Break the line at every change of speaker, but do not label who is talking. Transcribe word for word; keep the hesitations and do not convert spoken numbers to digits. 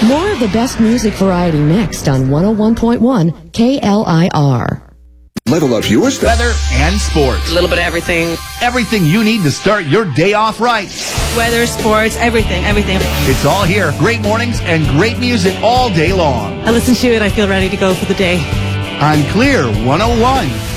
More of the best music variety next on one oh one point one K L I R.
Level up your stuff.
Weather and sports.
A little bit of everything.
Everything you need to start your day off right.
Weather, sports, everything, everything.
It's all here. Great mornings and great music all day long.
I listen to it, I feel ready to go for the day.
On Clear one oh one.